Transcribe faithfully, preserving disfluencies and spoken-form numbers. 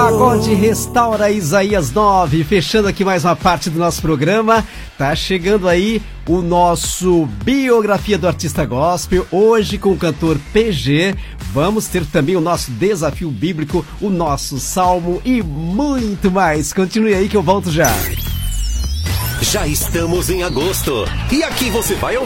Pagode Restaura Isaías nove, fechando aqui mais uma parte do nosso programa. Tá chegando aí o nosso Biografia do Artista Gospel, hoje com o cantor P G. Vamos ter também o nosso Desafio Bíblico, o nosso Salmo e muito mais. Continue aí que eu volto já. Já estamos em agosto e aqui você vai ouvir